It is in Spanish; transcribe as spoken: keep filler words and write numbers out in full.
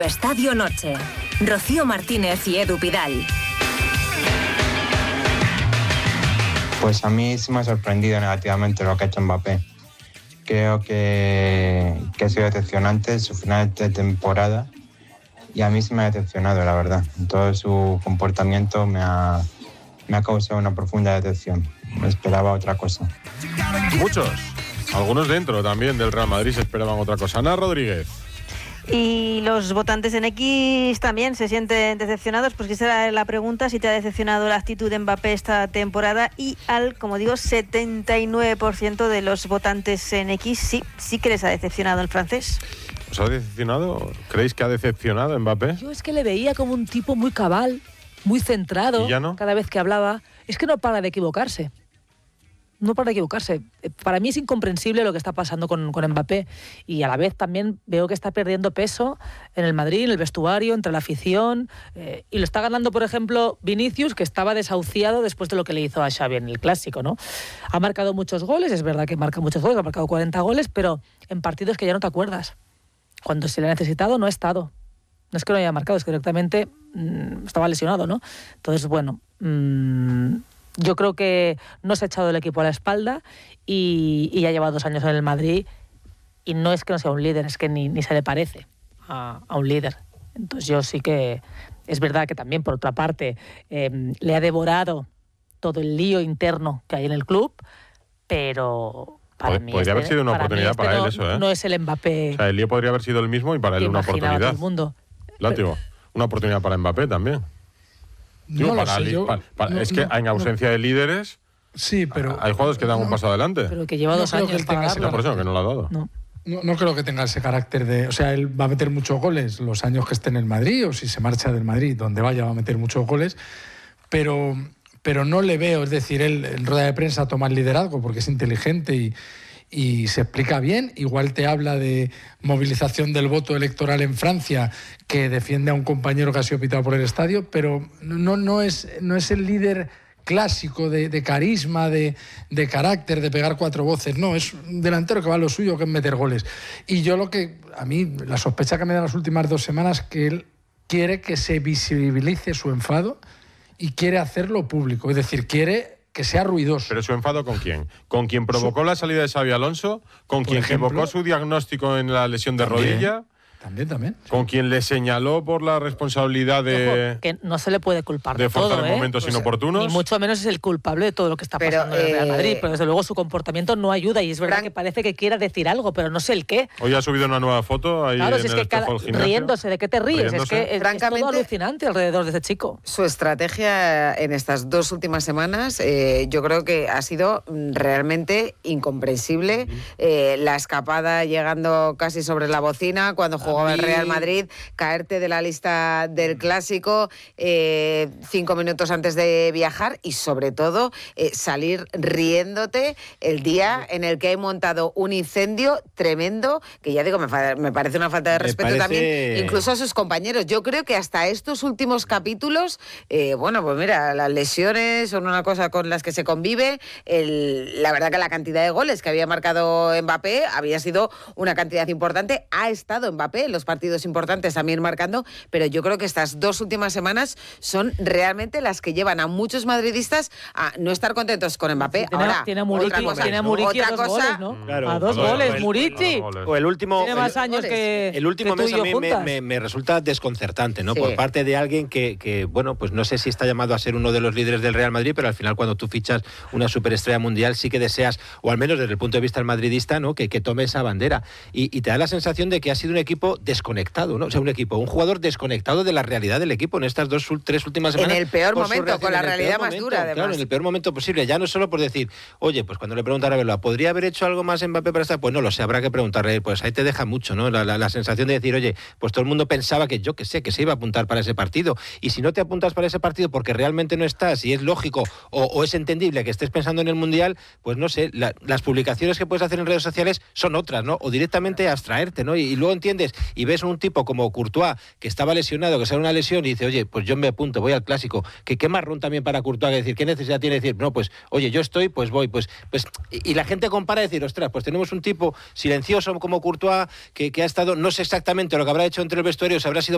Estadio Noche. Rocío Martínez y Edu Pidal. Pues a mí sí me ha sorprendido negativamente lo que ha hecho Mbappé. Creo que, que ha sido decepcionante su final de temporada y a mí sí me ha decepcionado, la verdad. Todo su comportamiento me ha, me ha causado una profunda decepción. Me esperaba otra cosa. Muchos, algunos dentro también del Real Madrid se esperaban otra cosa. Ana Rodríguez. Y los votantes en X también se sienten decepcionados, pues esa era la pregunta, si te ha decepcionado la actitud de Mbappé esta temporada, y al, como digo, setenta y nueve por ciento de los votantes en X sí, sí que les ha decepcionado el francés. ¿Os ha decepcionado? ¿Creéis que ha decepcionado Mbappé? Yo es que le veía como un tipo muy cabal, muy centrado. ¿Y ya no? Cada vez que hablaba. Es que no para de equivocarse. No para de equivocarse. Para mí es incomprensible lo que está pasando con, con Mbappé, y a la vez también veo que está perdiendo peso en el Madrid, en el vestuario, entre la afición, eh, y lo está ganando, por ejemplo, Vinicius, que estaba desahuciado después de lo que le hizo a Xavi en el Clásico, ¿no? Ha marcado muchos goles, es verdad que marca muchos goles, ha marcado cuarenta goles, pero en partidos que ya no te acuerdas. Cuando se le ha necesitado no ha estado. No es que no haya marcado, es que directamente mmm, estaba lesionado, ¿no? Entonces, bueno... Mmm, yo creo que no se ha echado el equipo a la espalda y, y ya lleva dos años en el Madrid, y no es que no sea un líder, es que ni, ni se le parece a, a un líder. Entonces yo sí que... Es verdad que también, por otra parte, eh, le ha devorado todo el lío interno que hay en el club, pero... Para Pod- mí podría este, haber sido una para oportunidad mí este para no, él eso, ¿eh? No es el Mbappé. O sea, el lío podría haber sido el mismo y para él que una imaginaba oportunidad. todo el mundo. Látigo, una oportunidad para Mbappé también. Digo, No lo para sé, li- yo- para- para- no, es que no, en ausencia no. de líderes, Sí, pero... hay jugadores que dan no, un paso adelante. Pero que lleva No dos creo que años él tenga para ese No, darlo. por eso, que no lo ha dado. No. No, no creo que tenga ese carácter de... O sea, él va a meter muchos goles los años que esté en el Madrid, o si se marcha del Madrid, donde vaya va a meter muchos goles, pero, pero no le veo, es decir, él en rueda de prensa toma el liderazgo porque es inteligente y, y se explica bien. Igual te habla de movilización del voto electoral en Francia, que defiende a un compañero que ha sido pitado por el estadio, pero no, no, es, no es el líder clásico de, de carisma, de, de carácter, de pegar cuatro voces. No, es un delantero que va a lo suyo, que es meter goles. Y yo lo que, a mí, la sospecha que me da las últimas dos semanas, que él quiere que se visibilice su enfado y quiere hacerlo público. Es decir, quiere que sea ruidoso. ¿Pero su enfado con quién? ¿Con quien provocó la salida de Xabi Alonso? ¿Con quien ejemplo, equivocó su diagnóstico en la lesión de También. rodilla? También, también. ¿Con quien le señaló por la responsabilidad de, Ojo, que no se le puede culpar de, de forzar todo, en ¿eh? momentos O sea, inoportunos? Ni mucho menos es el culpable de todo lo que está Pero, pasando en el Real eh, Madrid, pero desde luego su comportamiento no ayuda, y es verdad Fran- que parece que quiera decir algo, pero no sé el qué. Hoy ha subido una nueva foto ahí Claro, en si es el que cada, espejo del gimnasio. riéndose, ¿de qué te ríes? Riéndose. Es que es, es Francamente, todo alucinante alrededor de ese chico. Su estrategia en estas dos últimas semanas, eh, yo creo que ha sido realmente incomprensible. Eh, la escapada llegando casi sobre la bocina cuando jugaba el Real Madrid, caerte de la lista del Clásico eh, cinco minutos antes de viajar, y sobre todo eh, salir riéndote el día en el que hay montado un incendio tremendo, que ya digo, me, fa- me parece una falta de Me respeto parece- también, incluso a sus compañeros. Yo creo que hasta estos últimos capítulos, eh, bueno, pues mira, las lesiones son una cosa con las que se convive. El, la verdad que la cantidad de goles que había marcado Mbappé había sido una cantidad importante. Ha estado Mbappé en los partidos importantes también marcando, pero yo creo que estas dos últimas semanas son realmente las que llevan a muchos madridistas a no estar contentos con Mbappé. Tiene, Ahora, tiene a otra Muriqui, cosa, tiene a Muriqui a otra dos cosa, goles, ¿no? Claro. a dos A dos goles, goles. Muriqui. A dos goles. O el último, Tiene más el, años que, el último que tú mes y a yo mí me, juntas. me- me resulta desconcertante, ¿no? Sí. Por parte de alguien que, que, bueno, pues no sé si está llamado a ser uno de los líderes del Real Madrid, pero al final cuando tú fichas una superestrella mundial sí que deseas, o al menos desde el punto de vista del madridista, ¿no? Que, que tome esa bandera. Y, y te da la sensación de que ha sido un equipo desconectado, ¿no? O sea, un equipo, un jugador desconectado de la realidad del equipo en estas dos, tres últimas semanas. en el peor por su momento, reacción, con la en el realidad peor más momento, dura, además. Claro, en el peor momento posible. Ya no solo por decir, oye, pues cuando le preguntan a Vela, ¿podría haber hecho algo más Mbappé para estar? Pues no lo sé, habrá que preguntarle. Pues ahí te deja mucho, ¿no? La, la, la sensación de decir, oye, pues todo el mundo pensaba que yo que sé, que se iba a apuntar para ese partido. Y si no te apuntas para ese partido porque realmente no estás, y es lógico o, o es entendible que estés pensando en el Mundial, pues no sé, la, las publicaciones que puedes hacer en redes sociales son otras, ¿no? O directamente abstraerte, ¿no? Y, y luego entiendes y ves un tipo como Courtois, que estaba lesionado, que sale una lesión, y dice, oye, pues yo me apunto, voy al Clásico. Que qué marrón también para Courtois, que decir, ¿qué necesidad tiene decir? No, pues, oye, yo estoy, pues voy, pues, pues, y, y la gente compara y decir, ostras, pues tenemos un tipo silencioso como Courtois, que, que ha estado, no sé exactamente lo que habrá hecho entre el vestuario, si habrá sido